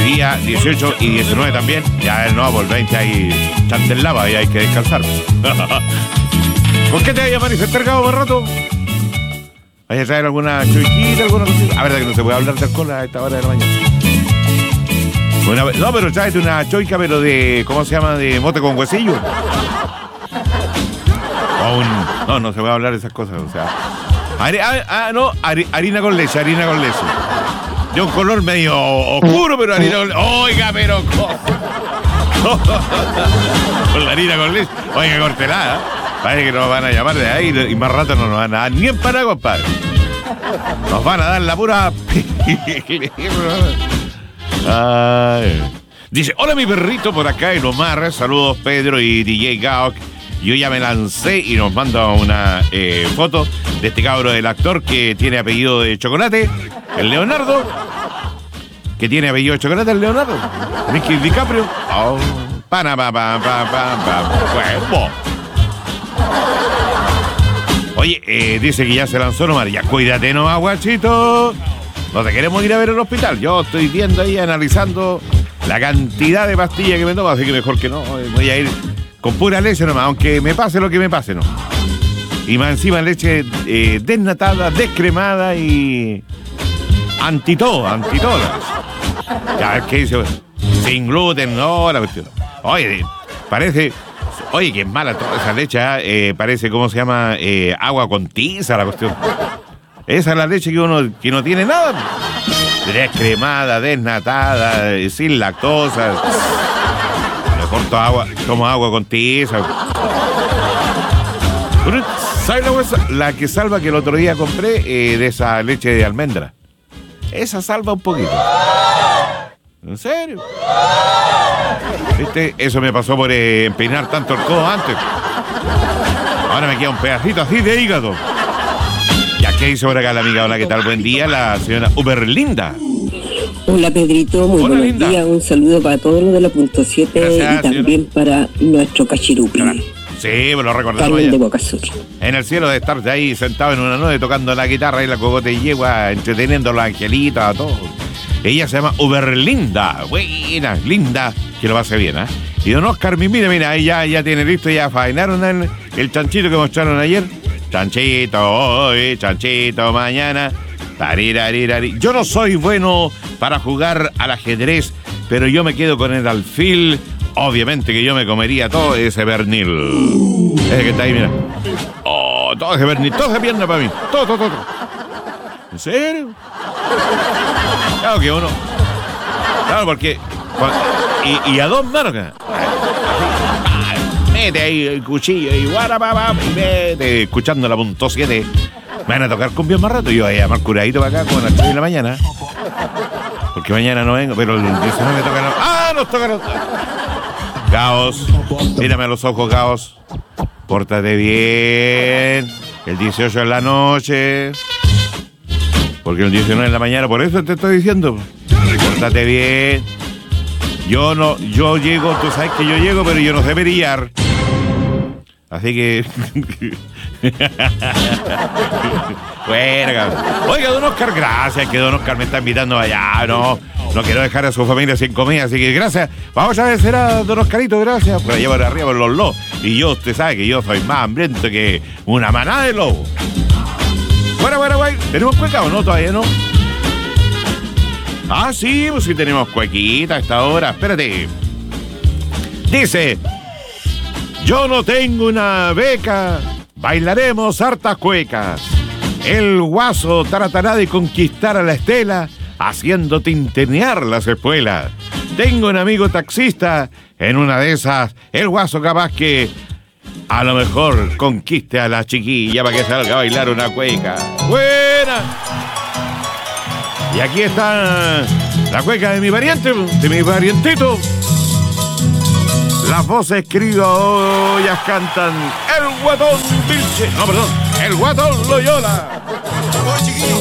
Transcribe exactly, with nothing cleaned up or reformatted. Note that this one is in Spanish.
hoy día dieciocho y diecinueve también. Ya el nuevo, el veinte ahí chantelaba y hay que descansar. ¿Con qué te vaya a manifestar, Gabo, más rato? ¿Vaya a traer alguna choiquita, alguna cosita? A ver, que no se puede hablar de alcohol a esta hora de la mañana. Una, no, pero tráete una choica, pero de, ¿cómo se llama? De mote con huesillo. O un, no, no se puede hablar de esas cosas, o sea. Hari, ah, ah, no, hari, harina con leche, harina con leche. De un color medio oscuro, pero harina con leche. Oiga, pero... con la harina con leche. Oiga, cortelada. Parece que nos van a llamar de ahí y más rato no nos van a dar ni en para, compadre. Nos van a dar la pura... Ay. Dice, hola mi perrito, por acá en Omar. Saludos Pedro y D J Gaok. Yo ya me lancé y nos manda una eh, foto de este cabro del actor que tiene apellido de chocolate, el Leonardo. Que tiene apellido de chocolate, el Leonardo. Mickey DiCaprio. Oh, para, pa, pa, pa, pa, pa. Bueno. Oye, eh, dice que ya se lanzó Omar. Ya cuídate nomás, guachito. No te queremos ir a ver al hospital. Yo estoy viendo ahí, analizando la cantidad de pastillas que me tomo, así que mejor que no. Voy a ir con pura leche nomás, aunque me pase lo que me pase, ¿no? Y más encima leche eh, desnatada, descremada y... anti todo, anti todo. Ya, ¿qué dice? Sin gluten, no, la cuestión. Oye, parece... Oye, que es mala toda esa leche, eh, parece, ¿cómo se llama? Eh, agua con tiza, la cuestión. Esa es la leche que uno que no tiene nada. Descremada, desnatada, sin lactosa. Mejor tomo agua, tomo agua con tiza. ¿Sabes la, cosa? La que salva que el otro día compré eh, de esa leche de almendra? Esa salva un poquito. ¿En serio? ¿Viste? Eso me pasó por eh, empinar tanto el codo antes. Ahora me queda un pedacito así de hígado. ¿Ya qué dice por acá la amiga? Hola, ¿qué tal? Buen día, la señora Uberlinda. Hola, Pedrito, muy Hola, buenos linda. días. Un saludo para todos los de la punto siete. Gracias, y también señora. para nuestro cachirupi. Sí, me lo recordamos Carmen ya. de Boca Sur. En el cielo de estar ahí sentado en una nube tocando la guitarra y la cogote y yegua, entreteniendo a los angelitos, a todos. Ella se llama Uberlinda. Buena, linda, que lo hace bien, ¿eh? Y don Oscar, mira, mira, ahí ya, ya tiene listo, ya faenaron el, el chanchito que mostraron ayer. Chanchito hoy, chanchito mañana. Tarirarirari. Yo no soy bueno para jugar al ajedrez, pero yo me quedo con el alfil. Obviamente que yo me comería todo ese pernil. Ese que está ahí, mira. Oh, todo ese pernil, todo ese pierna para mí. Todo, todo, todo. ¿En serio? Claro que uno. Claro, porque. Y, y a dos manos. Mete ahí el cuchillo y guarapapá, y mete, escuchando la punto siete. Me van a tocar cumbias más rato. Yo voy a llamar curadito para acá como a las tres de la mañana. Porque mañana no vengo, pero el diecinueve me toca. ¡Ah! Nos toca. Gaos, mírame a los ojos, Gaos. Pórtate bien. El dieciocho en la noche. Porque el diecinueve en la mañana, por eso te estoy diciendo. Pórtate bien. Yo no, yo llego, tú sabes que yo llego, pero yo no sé brillar. Así que... Bueno, cabrón. Oiga, don Oscar, gracias, que don Oscar me está invitando allá. No, no quiero dejar a su familia sin comida, así que gracias. Vamos a ver, será don Oscarito, gracias. Por allá por arriba, por los lobos. Y yo, usted sabe que yo soy más hambriento que una manada de lobos. Bueno, bueno, bueno. ¿Tenemos cueca o no? Todavía no. Ah, sí, pues sí tenemos cuequita a esta hora. Espérate. Dice... Yo no tengo una beca, bailaremos hartas cuecas. El guaso tratará de conquistar a la Estela, haciendo tintinear las espuelas. Tengo un amigo taxista, en una de esas, el guaso capaz que a lo mejor conquiste a la chiquilla para que salga a bailar una cueca. ¡Buena! Y aquí está la cueca de mi pariente, de mi parientito. Las voces criollas cantan El Guatón Vilche. No, perdón, El Guatón Loyola. Oye, chiquillo,